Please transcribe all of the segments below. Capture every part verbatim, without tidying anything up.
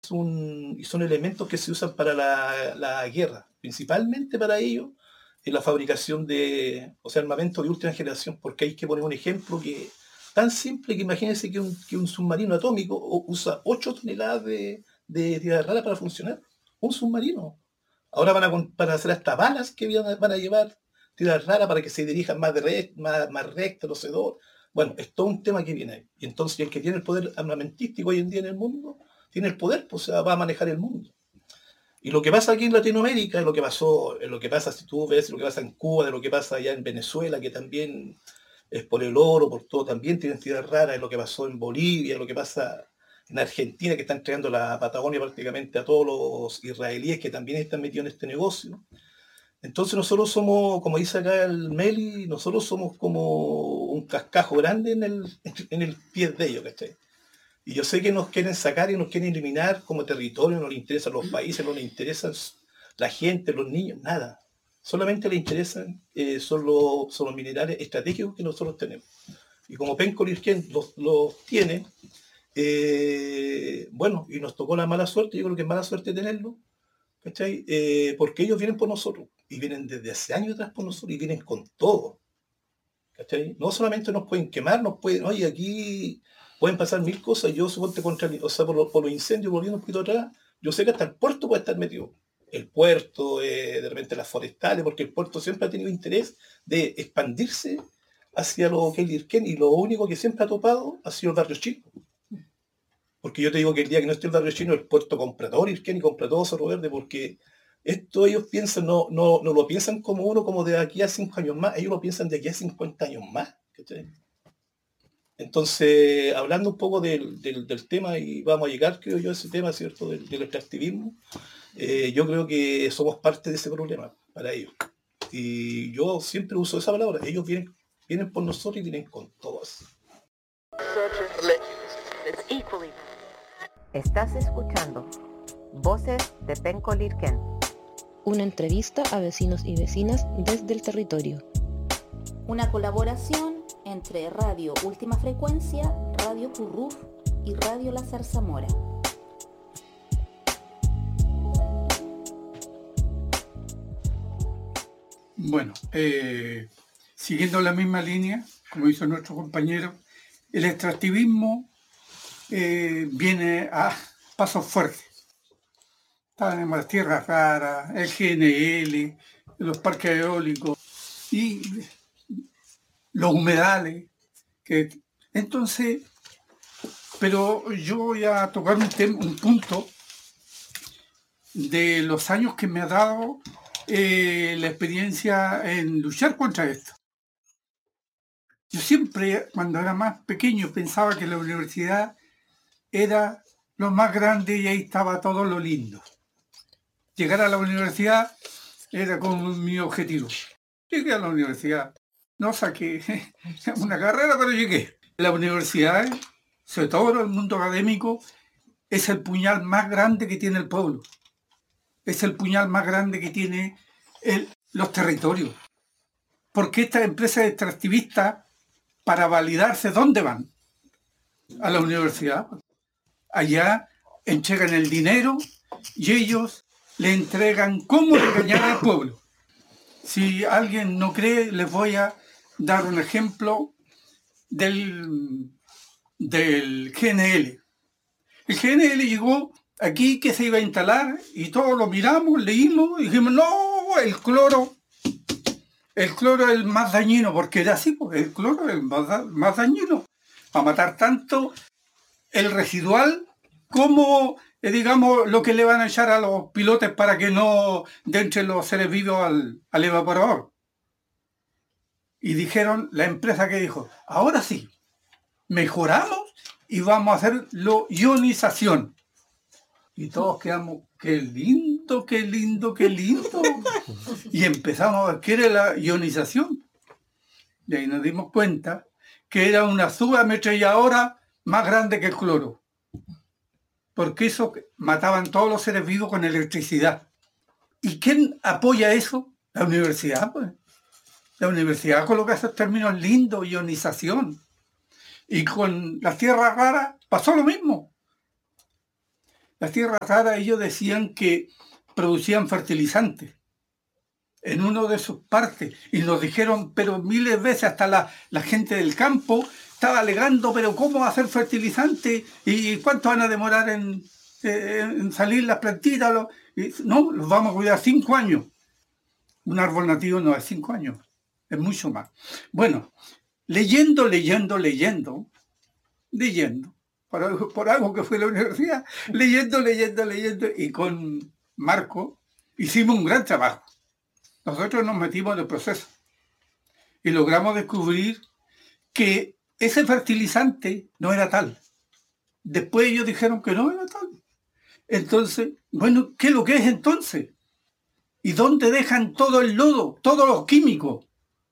un, y son elementos que se usan para la, la guerra, principalmente para ello, en la fabricación de, o sea, armamento de última generación, porque hay que poner un ejemplo que tan simple que imagínense que un, que un submarino atómico usa ocho toneladas de, de tierra rara para funcionar. Un submarino. Ahora van a, para hacer hasta balas que van a, van a llevar tierra rara para que se dirijan más, de re, más, más recto, procedor. Bueno, es todo un tema que viene ahí. Y entonces el que tiene el poder armamentístico hoy en día en el mundo, tiene el poder, pues o sea, va a manejar el mundo. Y lo que pasa aquí en Latinoamérica es lo que pasó, es lo que pasa si tú ves lo que pasa en Cuba, de lo que pasa allá en Venezuela, que también es por el oro, por todo, también tiene entidades raras, es lo que pasó en Bolivia, es lo que pasa en Argentina, que está entregando la Patagonia prácticamente a todos los israelíes que también están metidos en este negocio. Entonces nosotros somos, como dice acá el Meli, nosotros somos como un cascajo grande en el, en el pie de ellos, ¿cachai? Y yo sé que nos quieren sacar y nos quieren eliminar como territorio, no les interesan los países, no les interesan la gente, los niños, nada. Solamente les interesan eh, son, los, son los minerales estratégicos que nosotros tenemos. Y como Penco Lirquén los, los tiene, eh, bueno, y nos tocó la mala suerte, yo creo que es mala suerte tenerlo, ¿cachai? Eh, porque ellos vienen por nosotros, y vienen desde hace años atrás por nosotros, y vienen con todo, ¿cachai? No solamente nos pueden quemar, nos pueden, oye, aquí pueden pasar mil cosas. Yo suponte contra, o sea, por, lo, por los incendios, volviendo un poquito atrás, yo sé que hasta el puerto puede estar metido. El puerto, eh, de repente las forestales, porque el puerto siempre ha tenido interés de expandirse hacia lo que es Lirquén, y lo único que siempre ha topado ha sido el barrio chino. Porque yo te digo que el día que no esté el barrio chino, el puerto compra todo Lirquén y compra todo Cerro Verde, porque esto ellos piensan, no, no, no lo piensan como uno, como de aquí a cinco años más, ellos lo piensan de aquí a cincuenta años más. ¿Cachai? Entonces, hablando un poco del, del, del tema, y vamos a llegar, creo yo, a ese tema, ¿cierto?, del, del extractivismo, eh, yo creo que somos parte de ese problema para ellos. Y yo siempre uso esa palabra, ellos vienen, vienen por nosotros y vienen con todas. Estás escuchando Voces de Penco Lirquén. Una entrevista a vecinos y vecinas desde el territorio. Una colaboración entre Radio Última Frecuencia, Radio Curruf y Radio La Zarzamora. Bueno, eh, siguiendo la misma línea, como hizo nuestro compañero, el extractivismo eh, viene a pasos fuertes. Tenemos las tierras raras, el G N L, los parques eólicos y los humedales. Que, entonces, pero yo voy a tocar un, tema, un punto de los años que me ha dado eh, la experiencia en luchar contra esto. Yo siempre, cuando era más pequeño, pensaba que la universidad era lo más grande y ahí estaba todo lo lindo. Llegar a la universidad era como mi objetivo. Llegué a la universidad. No saqué una carrera, pero llegué. La universidad, sobre todo el mundo académico, es el puñal más grande que tiene el pueblo. Es el puñal más grande que tiene el, los territorios. Porque estas empresas extractivistas, para validarse, ¿dónde van? A la universidad. Allá entregan el dinero y ellos le entregan cómo engañar al pueblo. Si alguien no cree, les voy a dar un ejemplo del, del G N L. El G N L llegó aquí que se iba a instalar y todos lo miramos, leímos y dijimos, no, el cloro, el cloro es el más dañino, porque era así, porque el cloro es el más, más dañino. Va a matar tanto el residual como, eh, digamos, lo que le van a echar a los pilotes para que no entren los seres vivos al, al evaporador. Y dijeron, la empresa que dijo, ahora sí, mejoramos y vamos a hacerlo ionización. Y todos quedamos, qué lindo, qué lindo, qué lindo. Y empezamos a ver qué era la ionización. Y ahí nos dimos cuenta que era una subametralladora más grande que el cloro. Porque eso mataban todos los seres vivos con electricidad. ¿Y quién apoya eso? La universidad, pues. La universidad coloca esos términos lindos, ionización. Y con las tierras raras pasó lo mismo. Las tierras raras, ellos decían que producían fertilizantes en una de sus partes, y nos dijeron, pero miles de veces, hasta la, la gente del campo estaba alegando, pero ¿cómo hacer fertilizante? ¿Y cuánto van a demorar en, en salir las plantitas? Y, no, los vamos a cuidar cinco años. Un árbol nativo no es cinco años, es mucho más. Bueno, leyendo, leyendo, leyendo, leyendo, por algo, por algo que fue la universidad, leyendo, leyendo, leyendo, y con Marco hicimos un gran trabajo. Nosotros nos metimos en el proceso y logramos descubrir que ese fertilizante no era tal. Después ellos dijeron que no era tal. Entonces, bueno, ¿qué es lo que es entonces? ¿Y dónde dejan todo el lodo, todos los químicos?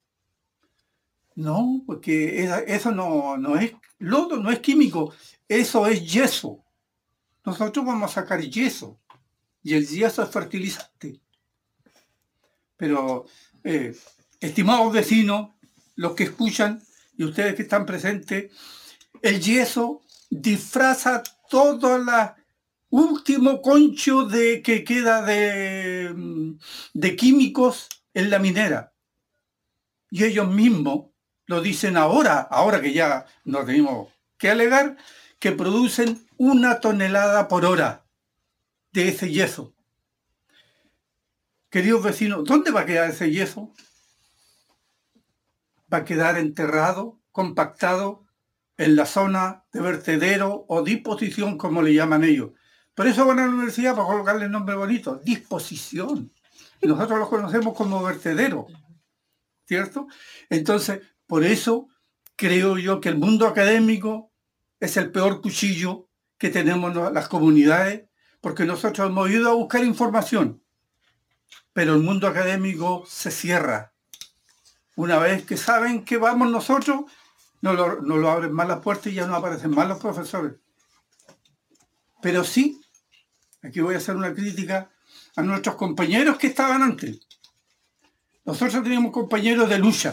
No, porque eso no, no es lodo, no es químico, eso es yeso. Nosotros vamos a sacar yeso y el yeso es fertilizante. Pero, eh, estimados vecinos, los que escuchan y ustedes que están presentes, el yeso disfraza todo el último concho de, que queda de, de químicos en la minera. Y ellos mismos lo dicen ahora, ahora que ya no tenemos que alegar, que producen una tonelada por hora de ese yeso. Queridos vecinos, ¿dónde va a quedar ese yeso? Va a quedar enterrado, compactado en la zona de vertedero o disposición, como le llaman ellos. Por eso van a la universidad para colocarle el nombre bonito, disposición. Nosotros lo conocemos como vertedero, ¿cierto? Entonces, por eso creo yo que el mundo académico es el peor cuchillo que tenemos las comunidades, porque nosotros hemos ido a buscar información, pero el mundo académico se cierra. Una vez que saben que vamos nosotros, no lo, no lo abren más las puertas y ya no aparecen más los profesores. Pero sí, aquí voy a hacer una crítica a nuestros compañeros que estaban antes. Nosotros teníamos compañeros de lucha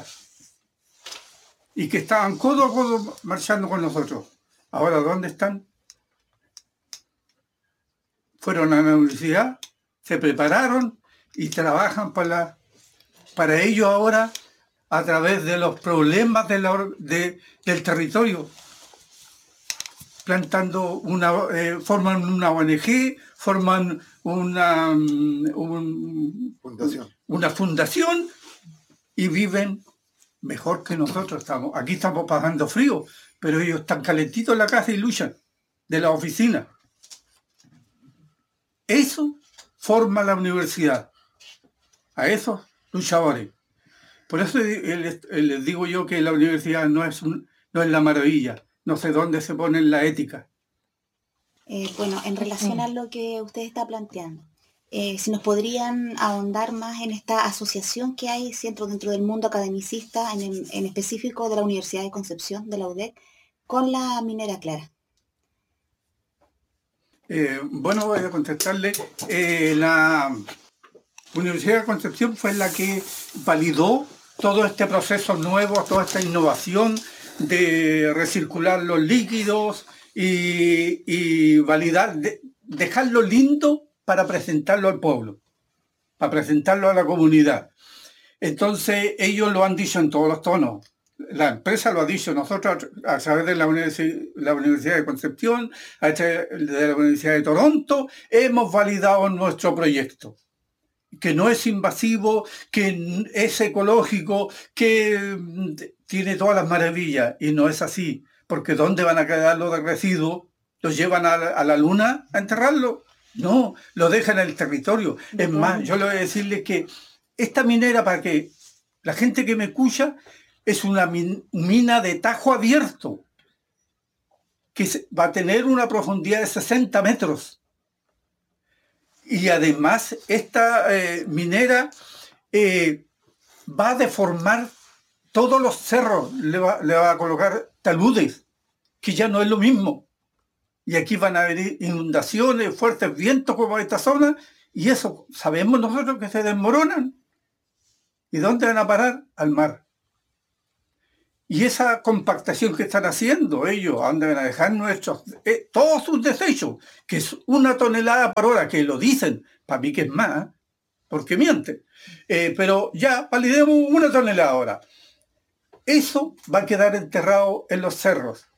y que estaban codo a codo marchando con nosotros. Ahora, ¿dónde están? Fueron a la universidad, se prepararon y trabajan para, para ello ahora a través de los problemas de la, de, del territorio. Plantando una, eh, forman una O N G, forman una, un, fundación. una fundación y viven mejor que nosotros. Estamos, aquí estamos pasando frío, pero ellos están calentitos en la casa y luchan de la oficina. Eso forma la universidad, a esos luchadores. Por eso les, les digo yo que la universidad no es, un, no es la maravilla. No sé dónde se pone la ética. Eh, bueno, en relación a lo que usted está planteando, eh, si nos podrían ahondar más en esta asociación que hay dentro, dentro del mundo academicista, en, en específico de la Universidad de Concepción, de la U D E C, con la minera Clara. Eh, bueno, voy a contestarle. Eh, la Universidad de Concepción fue la que validó todo este proceso nuevo, toda esta innovación de recircular los líquidos y, y validar, de, dejarlo lindo para presentarlo al pueblo, para presentarlo a la comunidad. Entonces ellos lo han dicho en todos los tonos. La empresa lo ha dicho, nosotros a través de la, universi la Universidad de Concepción, a través de la Universidad de Toronto, hemos validado nuestro proyecto, que no es invasivo, que es ecológico, que tiene todas las maravillas, y no es así, porque ¿dónde van a quedar los residuos? ¿Los llevan a la, a la luna a enterrarlo? No, lo dejan en el territorio. Es más, yo le voy a decirles que esta minera, para que la gente que me escucha, es una min mina de tajo abierto, que va a tener una profundidad de sesenta metros. Y además esta eh, minera eh, va a deformar todos los cerros, le va, le va a colocar taludes, que ya no es lo mismo. Y aquí van a venir inundaciones, fuertes vientos como esta zona, y eso sabemos nosotros que se desmoronan. ¿Y dónde van a parar? Al mar. Y esa compactación que están haciendo ellos, donde van a dejar nuestros, eh, todos sus desechos, que es una tonelada por hora, que lo dicen, para mí que es más, porque mienten. Eh, pero ya validemos una tonelada ahora. Eso va a quedar enterrado en los cerros.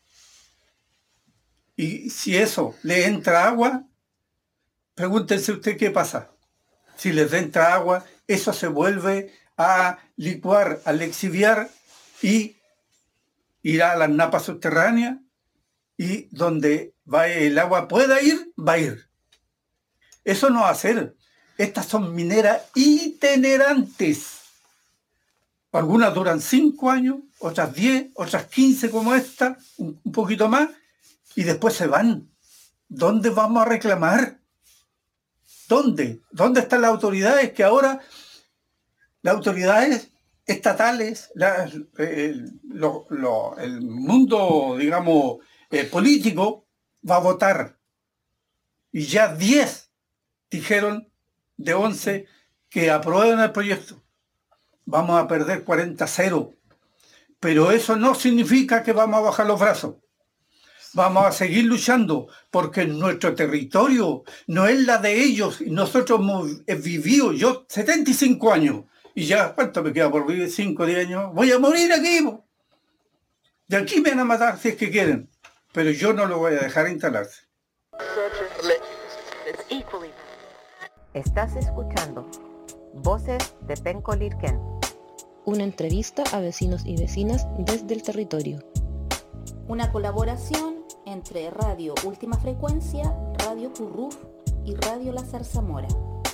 Y si eso le entra agua, pregúntense usted qué pasa. Si les entra agua, eso se vuelve a licuar, a lixiviar y irá a las napas subterráneas, y donde va el agua pueda ir, va a ir. Eso no va a ser. Estas son mineras itinerantes. Algunas duran cinco años, otras diez, otras quince como esta, un, un poquito más, y después se van. ¿Dónde vamos a reclamar? ¿Dónde? ¿Dónde están las autoridades? Que ahora las autoridades estatales, la, el, lo, lo, el mundo, digamos, eh, político, va a votar. Y ya diez dijeron de once que aprueban el proyecto. Vamos a perder cuarenta a cero. Pero eso no significa que vamos a bajar los brazos. Vamos a seguir luchando, porque nuestro territorio no es la de ellos. Nosotros hemos vivido, yo setenta y cinco años, y ya, ¿cuánto me queda por vivir? cinco o diez años. Voy a morir aquí. De aquí me van a matar si es que quieren. Pero yo no lo voy a dejar instalarse. Estás escuchando Voces de Penco Lirquén. Una entrevista a vecinos y vecinas desde el territorio. Una colaboración entre Radio Última Frecuencia, Radio Curruf y Radio La Zarzamora.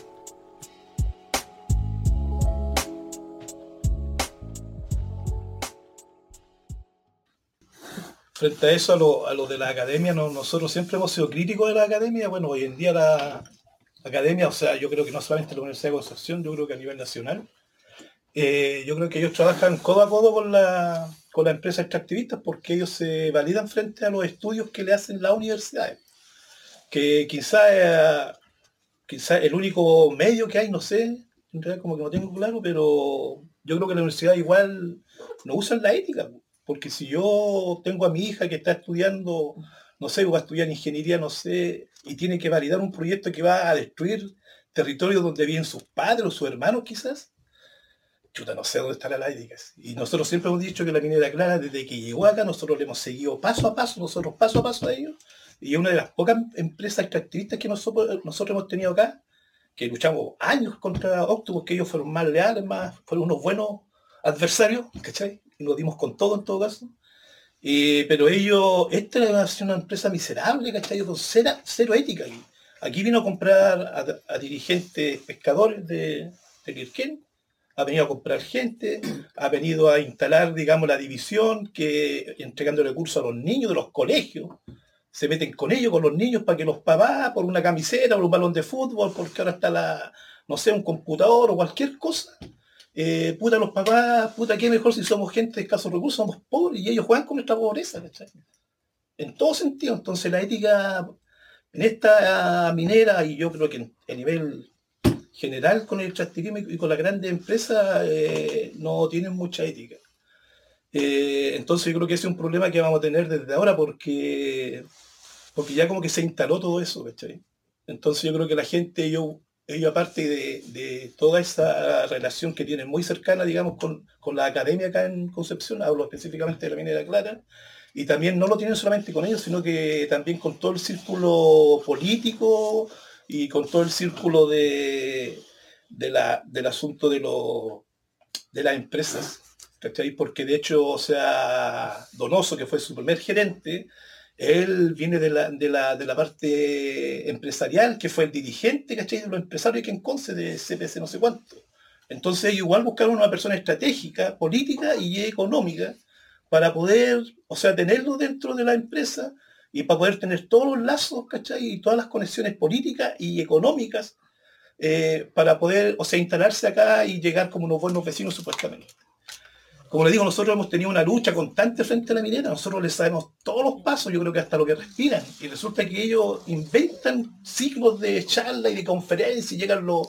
Frente a eso, a lo, a lo de la academia, no, nosotros siempre hemos sido críticos de la academia. Bueno, hoy en día la academia, o sea, yo creo que no solamente la Universidad de Concepción, yo creo que a nivel nacional, eh, yo creo que ellos trabajan codo a codo con la con las empresas extractivistas, porque ellos se validan frente a los estudios que le hacen las universidades. Que quizás eh, quizá el único medio que hay, no sé, en realidad como que no tengo claro, pero yo creo que la universidad igual no usan la ética. Porque si yo tengo a mi hija que está estudiando, no sé, va a estudiar ingeniería, no sé, y tiene que validar un proyecto que va a destruir territorios donde viven sus padres o sus hermanos quizás, chuta, no sé dónde estará la ética. Y nosotros siempre hemos dicho que la minera clara, desde que llegó acá, nosotros le hemos seguido paso a paso, nosotros paso a paso a ellos, y es una de las pocas empresas extractivistas que nosotros, nosotros hemos tenido acá, que luchamos años contra Octopus, que ellos fueron más leales, más, fueron unos buenos adversarios, ¿cachai? Y nos dimos con todo en todo caso. Eh, pero ellos, esta es una empresa miserable, ¿cachai? Con cero, cero ética. Aquí. aquí vino a comprar a, a dirigentes pescadores de, de Lirquén, ha venido a comprar gente, ha venido a instalar, digamos, la división, que entregando recursos a los niños de los colegios, se meten con ellos, con los niños, para que los papás, por una camiseta, por un balón de fútbol, porque ahora está la, no sé, un computador o cualquier cosa, Eh, puta los papás, puta qué mejor si somos gente de escasos recursos, somos pobres, y ellos juegan con nuestra pobreza, ¿cachai? En todo sentido. Entonces la ética en esta minera, y yo creo que a nivel general con el extractivismo y con las grandes empresas, eh, no tienen mucha ética. Eh, entonces yo creo que ese es un problema que vamos a tener desde ahora, porque, porque ya como que se instaló todo eso, ¿cachai? Entonces yo creo que la gente, yo ellos aparte de, de toda esa relación que tienen muy cercana, digamos, con, con la academia acá en Concepción, hablo específicamente de la minera clara, y también no lo tienen solamente con ellos, sino que también con todo el círculo político y con todo el círculo de, de la, del asunto de, lo, de las empresas, ¿cachai? Porque de hecho, o sea, Donoso, que fue su primer gerente, él viene de la, de, la, de la parte empresarial, que fue el dirigente, ¿cachai? De los empresarios que en Conce, de C P C no sé cuánto. Entonces ellos igual buscaron una persona estratégica, política y económica, para poder, o sea, tenerlo dentro de la empresa y para poder tener todos los lazos, ¿cachai? Y todas las conexiones políticas y económicas, eh, para poder, o sea, instalarse acá y llegar como unos buenos vecinos supuestamente. Como les digo, nosotros hemos tenido una lucha constante frente a la minera, nosotros les sabemos todos los pasos, yo creo que hasta lo que respiran, y resulta que ellos inventan ciclos de charla y de conferencia, y llegan los,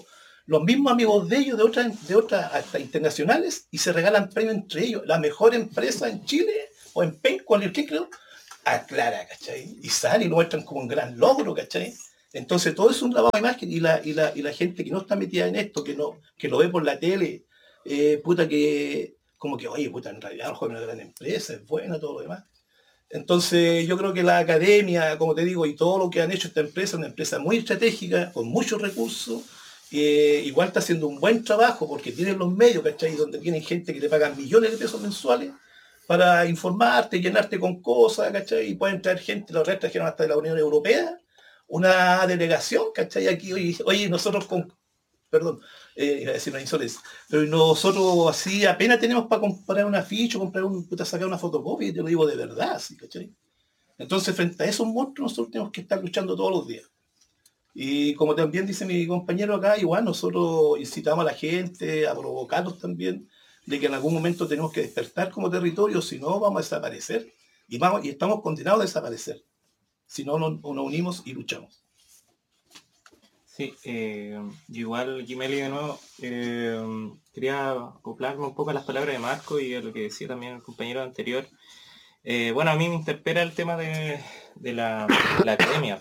los mismos amigos de ellos, de otras, de otras hasta internacionales, y se regalan premios entre ellos. La mejor empresa en Chile, o en Penco, ¿quién creo? Aclara, ¿cachai? Y sale y lo muestran como un gran logro, ¿cachai? Entonces todo es un lavado de imagen, y la, y la, y la gente que no está metida en esto, que no, que lo ve por la tele, eh, puta que, como que, oye, puta, en realidad es una gran empresa, es buena, todo lo demás. Entonces yo creo que la academia, como te digo, y todo lo que han hecho esta empresa, una empresa muy estratégica, con muchos recursos, eh, igual está haciendo un buen trabajo, porque tienen los medios, ¿cachai? Donde tienen gente que te pagan millones de pesos mensuales para informarte, llenarte con cosas, ¿cachai? Y pueden traer gente, los restos trajeron hasta de la Unión Europea, una delegación, ¿cachai? Aquí, oye, oye nosotros con, perdón, eh, iba a decir una insolencia, pero nosotros así apenas tenemos para comprar un afiche, comprar un, puta, sacar una fotocopia, y te lo digo de verdad, ¿sí? ¿Cachai? Entonces, frente a esos monstruos, nosotros tenemos que estar luchando todos los días. Y como también dice mi compañero acá, igual nosotros incitamos a la gente, a provocarlos también, de que en algún momento tenemos que despertar como territorio, si no vamos a desaparecer, y, vamos, y estamos condenados a desaparecer, si no nos, nos unimos y luchamos. Sí, eh, igual Gimeli de nuevo, eh, quería acoplarme un poco a las palabras de Marco y a lo que decía también el compañero anterior. Eh, bueno, a mí me interpela el tema de, de la, la academia,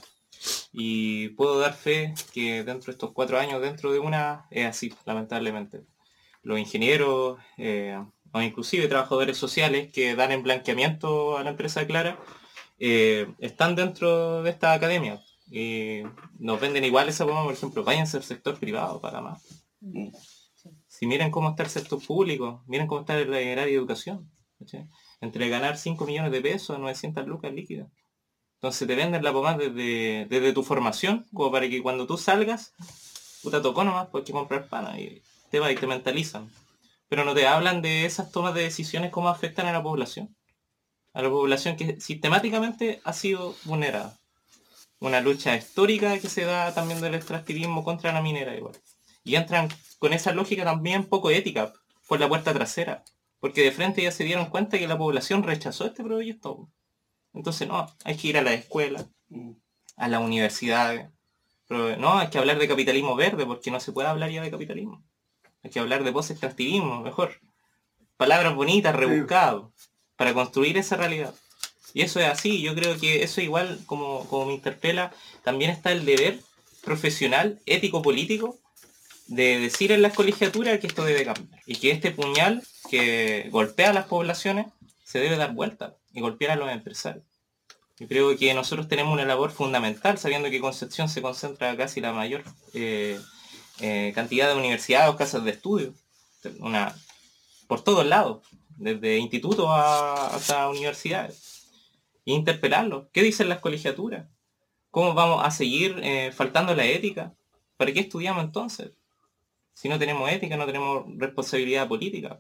y puedo dar fe que dentro de estos cuatro años, dentro de una, es así, lamentablemente. Los ingenieros, eh, o inclusive trabajadores sociales que dan en blanqueamiento a la empresa Clara, eh, están dentro de esta academia. Y nos venden igual esa forma, por ejemplo, váyanse al sector privado para más. Mm. Si miren cómo está el sector público, miren cómo está el área de educación, ¿sí? Entre ganar cinco millones de pesos a novecientas lucas líquidas. Entonces te venden la pomada desde, desde tu formación, como para que cuando tú salgas, puta tocó nomás, pues hay que comprar pana, y te va y te mentalizan. Pero no te hablan de esas tomas de decisiones, cómo afectan a la población. A la población que sistemáticamente ha sido vulnerada. Una lucha histórica que se da también del extractivismo contra la minera igual. Y entran con esa lógica también poco ética, por la puerta trasera. Porque de frente ya se dieron cuenta que la población rechazó este proyecto. Entonces no, hay que ir a la escuela, a las universidades. Pero no, hay que hablar de capitalismo verde, porque no se puede hablar ya de capitalismo. Hay que hablar de post-extractivismo, mejor. Palabras bonitas, rebuscadas, para construir esa realidad. Y eso es así, yo creo que eso igual, como, como me interpela, también está el deber profesional, ético-político, de decir en las colegiaturas que esto debe cambiar. Y que este puñal que golpea a las poblaciones se debe dar vuelta y golpear a los empresarios. Yo creo que nosotros tenemos una labor fundamental, sabiendo que Concepción se concentra casi la mayor eh, eh, cantidad de universidades o casas de estudio, una, por todos lados, desde institutos a, hasta universidades. E interpelarlos. ¿Qué dicen las colegiaturas? ¿Cómo vamos a seguir eh, faltando la ética? ¿Para qué estudiamos entonces? Si no tenemos ética, no tenemos responsabilidad política.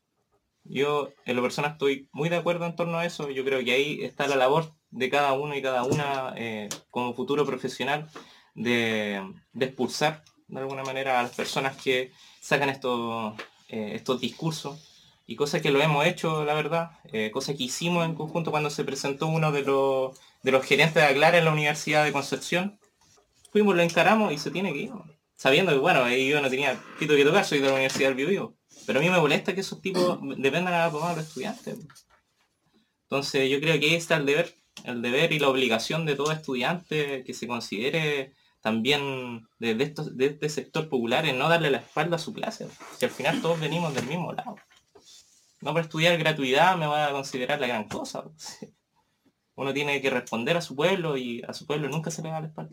Yo, en lo personal, estoy muy de acuerdo en torno a eso. Yo creo que ahí está la labor de cada uno y cada una, eh, como futuro profesional, de, de expulsar, de alguna manera, a las personas que sacan estos, eh, estos discursos. Y cosas que lo hemos hecho, la verdad, eh, cosas que hicimos en conjunto cuando se presentó uno de los, de los gerentes de Aclara en la Universidad de Concepción. Fuimos, lo encaramos y se tiene que ir. Sabiendo que, bueno, yo no tenía pito que tocar, soy de la Universidad del Biobío. Pero a mí me molesta que esos tipos dependan a la pomada de los estudiantes. Entonces yo creo que ahí está el deber, el deber y la obligación de todo estudiante que se considere también de, de, estos, de este sector popular en no darle la espalda a su clase. Que al final todos venimos del mismo lado. No por estudiar gratuidad me va a considerar la gran cosa. Uno tiene que responder a su pueblo y a su pueblo nunca se le da la espalda.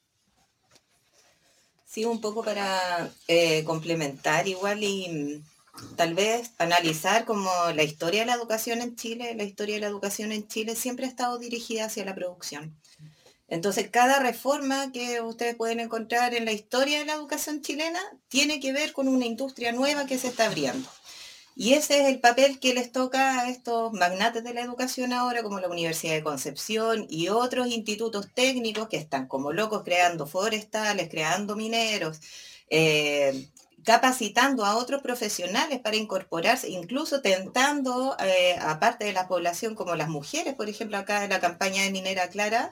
Sí, un poco para eh, complementar igual y tal vez analizar como la historia de la educación en Chile. La historia de la educación en Chile siempre ha estado dirigida hacia la producción. Entonces, cada reforma que ustedes pueden encontrar en la historia de la educación chilena tiene que ver con una industria nueva que se está abriendo. Y ese es el papel que les toca a estos magnates de la educación ahora, como la Universidad de Concepción y otros institutos técnicos que están como locos creando forestales, creando mineros, eh, capacitando a otros profesionales para incorporarse, incluso tentando, eh, aparte de la población como las mujeres, por ejemplo, acá en la campaña de Minera Clara,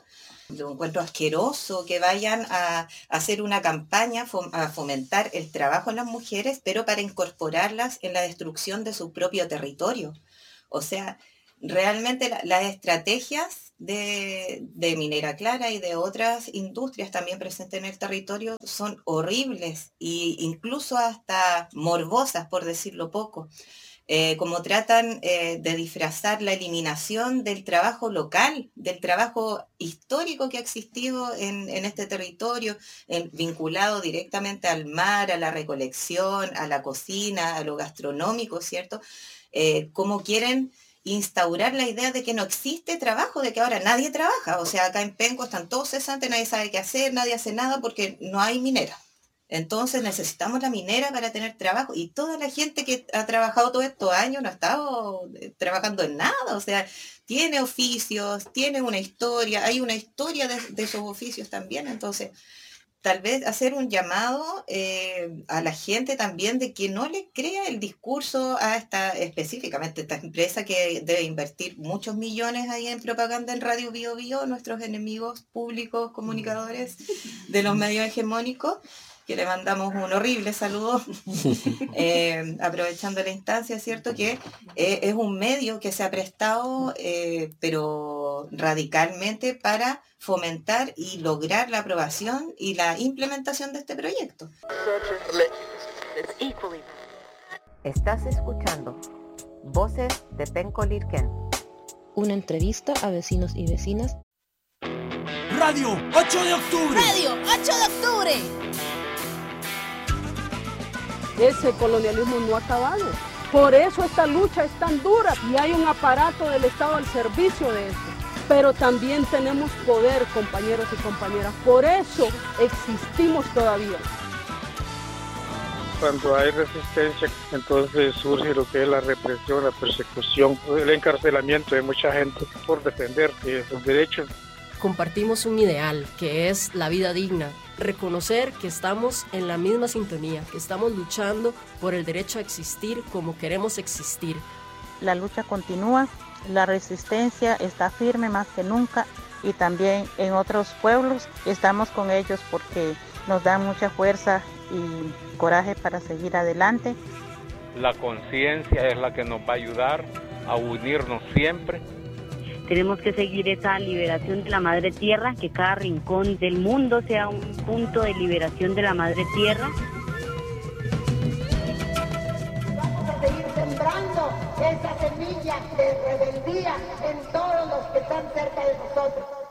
Lo encuentro asqueroso que vayan a hacer una campaña a fomentar el trabajo en las mujeres, pero para incorporarlas en la destrucción de su propio territorio. O sea, realmente la, las estrategias de, de Minera Clara y de otras industrias también presentes en el territorio son horribles e incluso hasta morbosas, por decirlo poco. Eh, como tratan eh, de disfrazar la eliminación del trabajo local, del trabajo histórico que ha existido en, en este territorio, en, vinculado directamente al mar, a la recolección, a la cocina, a lo gastronómico, ¿cierto? Eh, como quieren instaurar la idea de que no existe trabajo, de que ahora nadie trabaja. O sea, acá en Penco están todos cesantes, nadie sabe qué hacer, nadie hace nada porque no hay minera. Entonces necesitamos la minera para tener trabajo y toda la gente que ha trabajado todos estos años no ha estado trabajando en nada, o sea, tiene oficios, tiene una historia, hay una historia de, de esos oficios también, entonces tal vez hacer un llamado eh, a la gente también de que no le crea el discurso a esta, específicamente esta empresa que debe invertir muchos millones ahí en propaganda en Radio Bio Bio, nuestros enemigos públicos, comunicadores de los medios hegemónicos, que le mandamos un horrible saludo, eh, aprovechando la instancia, ¿cierto? Que eh, es un medio que se ha prestado, eh, pero radicalmente para fomentar y lograr la aprobación y la implementación de este proyecto. Estás escuchando Voces de Penco Lirquén. Una entrevista a vecinos y vecinas. Radio ocho de octubre. Radio ocho de octubre. Ese colonialismo no ha acabado. Por eso esta lucha es tan dura y hay un aparato del Estado al servicio de eso. Pero también tenemos poder, compañeros y compañeras. Por eso existimos todavía. Cuando hay resistencia, entonces surge lo que es la represión, la persecución, el encarcelamiento de mucha gente por defender sus derechos. Compartimos un ideal, que es la vida digna. Reconocer que estamos en la misma sintonía, que estamos luchando por el derecho a existir como queremos existir. La lucha continúa, la resistencia está firme más que nunca y también en otros pueblos estamos con ellos porque nos dan mucha fuerza y coraje para seguir adelante. La conciencia es la que nos va a ayudar a unirnos siempre. Tenemos que seguir esa liberación de la madre tierra, que cada rincón del mundo sea un punto de liberación de la madre tierra. Vamos a seguir sembrando esa semilla de rebeldía en todos los que están cerca de nosotros.